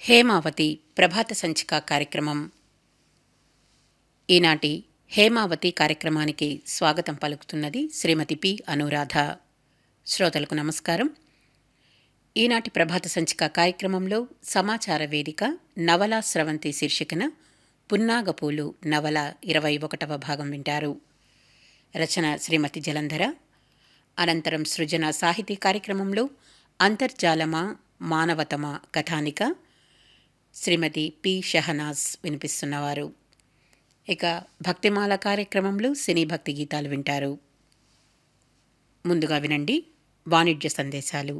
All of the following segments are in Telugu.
హేమావతి ప్రభాత సంచిక కార్యక్రమం. ఈనాటి హేమావతి కార్యక్రమానికి స్వాగతం పలుకుతున్నది శ్రీమతి పి. అనురాధ. శ్రోతలకు నమస్కారం. ఈనాటి ప్రభాత సంచిక కార్యక్రమంలో సమాచార వేదిక నవలా స్రవంతి శీర్షికన పున్నాగపూలు నవల 21వ భాగం వింటారు. రచన శ్రీమతి జలంధర. అనంతరం సృజన సాహితీ కార్యక్రమంలో అంతర్జాలమా మానవతమా కథానిక శ్రీమతి పి. షహనాజ్ వినిపిస్తున్నవారు. ఇక భక్తిమాల కార్యక్రమంలో సినీ భక్తి గీతాలు వింటారు. ముందుగా వినండి వాణిజ్య సందేశాలు.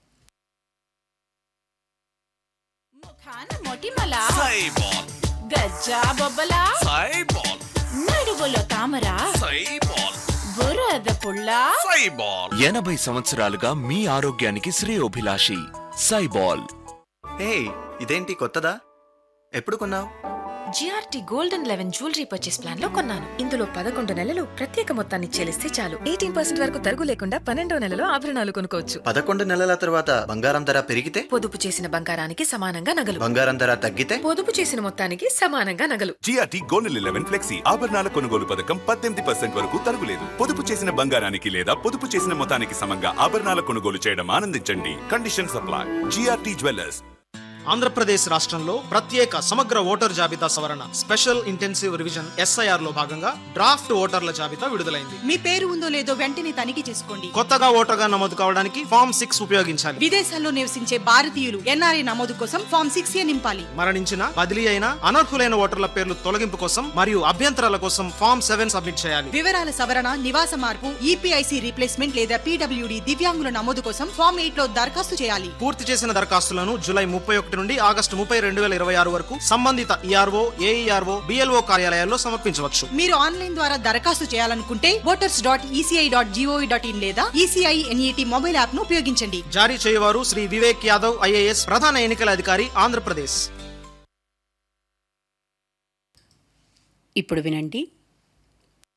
గజ్జా బొబ్బలా నడుగులో తామరా బురద పుల్ల 80 సంవత్సరాలుగా మీ ఆరోగ్యానికి శ్రేయోభిలాషి సైబాల్. ఇదేంటి కొత్తదా? ఎప్పుడు కొన్నావు? GRT gold and 11 jewellery purchase plan లో కొన్నాను. ఇందులో 11 నెలలు ప్రత్యేక మొత్తాన్ని చెల్లిస్తే చాలు 18% వరకు తరుగు లేకుండా 12వ నెలలో ఆభరణాలు కొనుక్కోవచ్చు. 11 నెలల తర్వాత బంగారం ధర పెరిగితే? పొదుపు చేసిన బంగారానికి సమానంగా నగలు. బంగారం ధర తగ్గితే? పొదుపు చేసిన మొత్తానికి సమానంగా నగలు. జిఆర్టీ గోల్డ్ 11 ఫ్లెక్సీ ఆభరణాల కొనుగోలు పథకం 18% వరకు తరుగులేదు. పొదుపు చేసిన బంగారానికి లేదా పొదుపు చేసిన మొత్తానికి సమంగా ఆభరణాల కొనుగోలు చేయడం ఆనందించండి. Condition supply. GRT jewellers. Andhra Pradesh రాష్ట్రంలో ప్రత్యేక సమగ్ర ఓటర్ జాబితా సవరణ స్పెషల్ ఇంటెన్సివ్ రివిజన్ SIR లో భాగంగా డ్రాఫ్ట్ ఓటర్ల జాబితా విడుదలైంది. మీ పేరు ఉందో లేదో వెంటనే తనిఖీ చేసుకోండి. కొత్తగా ఓటర్గా నమోదు కావడానికి ఫామ్ 6 ఉపయోగించాలి. విదేశాల్లో నివసించే భారతీయులు NRI నమోదు కోసం ఫామ్ 6A నింపాలి. మరణించిన, బదిలీ అయిన, అనర్హులైన ఓటర్ల పేర్లు తొలగింపు కోసం మరియు అభ్యంతరాల కోసం ఫామ్ 7 సబ్మిట్ చేయాలి. వివరాల సవరణ, నివాస మార్పు, EPIC రీప్లేస్మెంట్ లేదా PWD దివ్యాంగుల నమోదు కోసం ఫామ్ 8 లో దరఖాస్తు చేయాలి. పూర్తి చేసిన దరఖాస్తులను జూలై 31 నుండి ఆగస్టు 30, 2026 వరకు సంబంధిత ERO, AERO, BLO కార్యాలయాల్లో సమర్పించవచ్చు. మీరు ఆన్లైన్ ద్వారా దరఖాస్తు చేయాలనుకుంటే voters.eci.gov.in లేదా ECI NET మొబైల్ యాప్ ను ఉపయోగించండి. జారీ చేయవారు శ్రీ వివేక్ యాదవ్ IAS, ప్రధాన ఎన్నికల అధికారి, ఆంధ్రప్రదేశ్. ఇప్పుడు వినండి